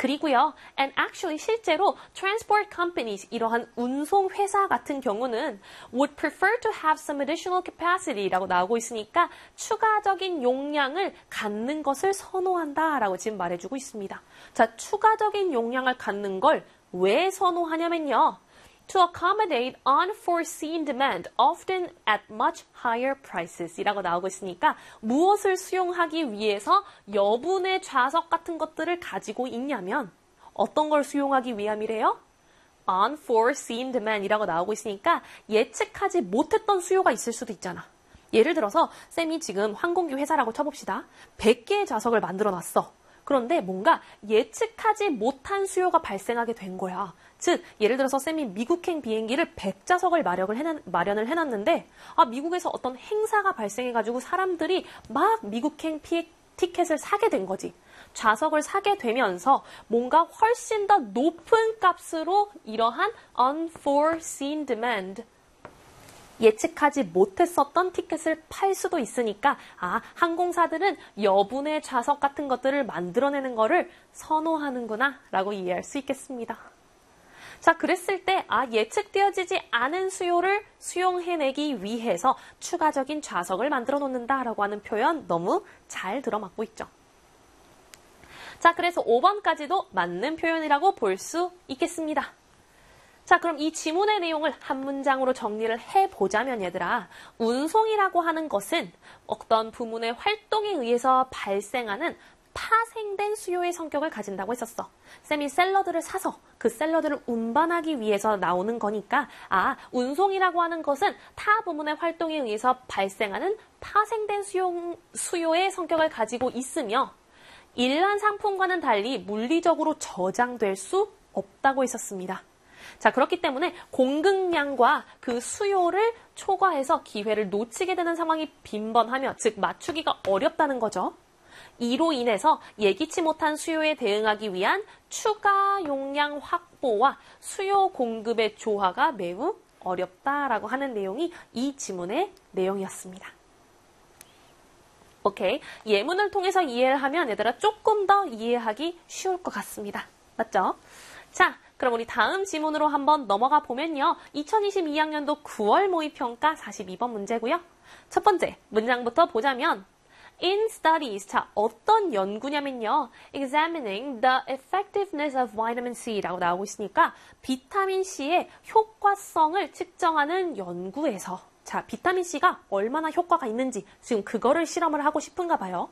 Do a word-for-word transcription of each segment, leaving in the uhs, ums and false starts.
그리고요, and actually 실제로 transport companies, 이러한 운송 회사 같은 경우는 would prefer to have some additional capacity라고 나오고 있으니까 추가적인 용량을 갖는 것을 선호한다라고 지금 말해주고 있습니다. 자, 추가적인 용량을 갖는 걸 왜 선호하냐면요. To accommodate unforeseen demand, often at much higher prices 이라고 나오고 있으니까 무엇을 수용하기 위해서 여분의 좌석 같은 것들을 가지고 있냐면 어떤 걸 수용하기 위함이래요? Unforeseen demand 이라고 나오고 있으니까 예측하지 못했던 수요가 있을 수도 있잖아. 예를 들어서 쌤이 지금 항공기 회사라고 쳐봅시다. 백 개의 좌석을 만들어 놨어. 그런데 뭔가 예측하지 못한 수요가 발생하게 된 거야. 즉, 예를 들어서 쌤이 미국행 비행기를 백 좌석을 마련을, 해놨, 마련을 해놨는데 아, 미국에서 어떤 행사가 발생해가지고 사람들이 막 미국행 피, 티켓을 사게 된 거지. 좌석을 사게 되면서 뭔가 훨씬 더 높은 값으로 이러한 unforeseen demand, 예측하지 못했었던 티켓을 팔 수도 있으니까 아, 항공사들은 여분의 좌석 같은 것들을 만들어내는 거를 선호하는구나 라고 이해할 수 있겠습니다. 자, 그랬을 때 아, 예측되어지지 않은 수요를 수용해내기 위해서 추가적인 좌석을 만들어 놓는다라고 하는 표현 너무 잘 들어맞고 있죠. 자, 그래서 오 번까지도 맞는 표현이라고 볼 수 있겠습니다. 자, 그럼 이 지문의 내용을 한 문장으로 정리를 해보자면 얘들아, 운송이라고 하는 것은 어떤 부문의 활동에 의해서 발생하는 파생된 수요의 성격을 가진다고 했었어. 쌤이 샐러드를 사서 그 샐러드를 운반하기 위해서 나오는 거니까 아, 운송이라고 하는 것은 타 부문의 활동에 의해서 발생하는 파생된 수요, 수요의 성격을 가지고 있으며 일반 상품과는 달리 물리적으로 저장될 수 없다고 했었습니다. 자, 그렇기 때문에 공급량과 그 수요를 초과해서 기회를 놓치게 되는 상황이 빈번하며, 즉 맞추기가 어렵다는 거죠. 이로 인해서 예기치 못한 수요에 대응하기 위한 추가 용량 확보와 수요 공급의 조화가 매우 어렵다라고 하는 내용이 이 지문의 내용이었습니다. 오케이, 예문을 통해서 이해를 하면 얘들아 조금 더 이해하기 쉬울 것 같습니다. 맞죠? 자, 그럼 우리 다음 지문으로 한번 넘어가 보면요. 이천이십이 학년도 구월 모의평가 사십이 번 문제고요. 첫 번째 문장부터 보자면 In studies, 자, 어떤 연구냐면요. Examining the effectiveness of vitamin C라고 나오고 있으니까 비타민 C의 효과성을 측정하는 연구에서, 자, 비타민 C가 얼마나 효과가 있는지 지금 그거를 실험을 하고 싶은가 봐요.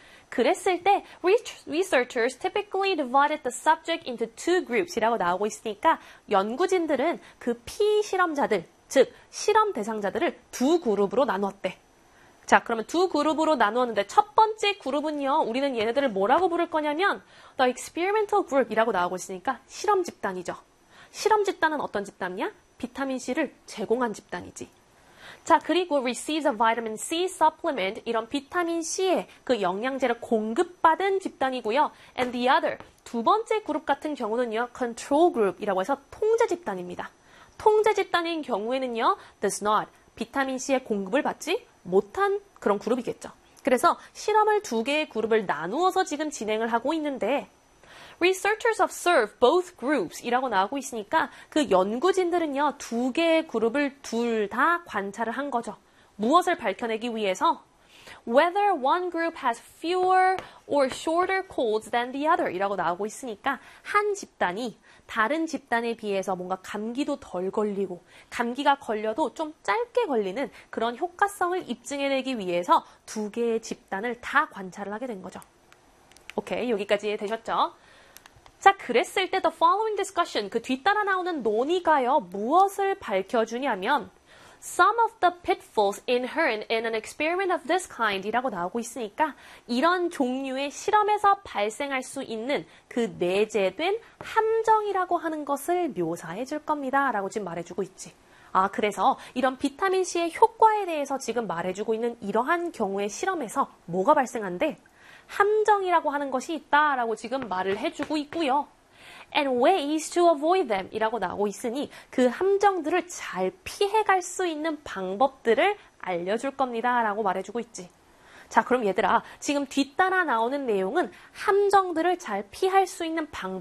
그랬을 때 researchers typically divided the subject into two groups 이라고 나오고 있으니까 연구진들은 그 피실험자들, 즉 실험 대상자들을 두 그룹으로 나누었대. 자, 그러면 두 그룹으로 나누었는데 첫 번째 그룹은요, 우리는 얘네들을 뭐라고 부를 거냐면 the experimental group 이라고 나오고 있으니까 실험 집단이죠. 실험 집단은 어떤 집단이야? 비타민 C를 제공한 집단이지. 자, 그리고 receives a vitamin C supplement, 이런 비타민 C의 그 영양제를 공급받은 집단이고요. And the other, 두 번째 그룹 같은 경우는요, control group이라고 해서 통제 집단입니다. 통제 집단인 경우에는요, does not, 비타민 C의 공급을 받지 못한 그런 그룹이겠죠. 그래서 실험을 두 개의 그룹을 나누어서 지금 진행을 하고 있는데 Researchers observe both groups 이라고 나오고 있으니까 그 연구진들은요, 두 개의 그룹을 둘 다 관찰을 한 거죠. 무엇을 밝혀내기 위해서? Whether one group has fewer or shorter colds than the other 이라고 나오고 있으니까 한 집단이 다른 집단에 비해서 뭔가 감기도 덜 걸리고 감기가 걸려도 좀 짧게 걸리는 그런 효과성을 입증해내기 위해서 두 개의 집단을 다 관찰을 하게 된 거죠. 오케이, 여기까지 이해되셨죠? 자, 그랬을 때 the following discussion, 그 뒤따라 나오는 논의가요, 무엇을 밝혀주냐면 some of the pitfalls inherent in an experiment of this kind 이라고 나오고 있으니까 이런 종류의 실험에서 발생할 수 있는 그 내재된 함정이라고 하는 것을 묘사해 줄 겁니다 라고 지금 말해주고 있지. 아, 그래서 이런 비타민C의 효과에 대해서 지금 말해주고 있는 이러한 경우의 실험에서 뭐가 발생한대? 함정이라고 하는 것이 있다라고 지금 말을 해주고 있고요. And ways to avoid them 이라고 나오고 있으니 그 함정들을 잘 피해갈 수 있는 방법들을 알려줄 겁니다 라고 말해주고 있지. 자, 그럼 얘들아, 지금 뒤따라 나오는 내용은 함정들을 잘 피할 수 있는 방법